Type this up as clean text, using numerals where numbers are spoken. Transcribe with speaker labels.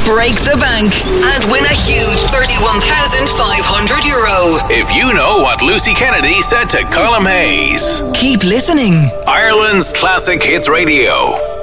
Speaker 1: break the bank and win a huge €31,500.
Speaker 2: If you know what Lucy Kennedy said to Colm Hayes.
Speaker 1: Keep listening.
Speaker 2: Ireland's Classic Hits Radio.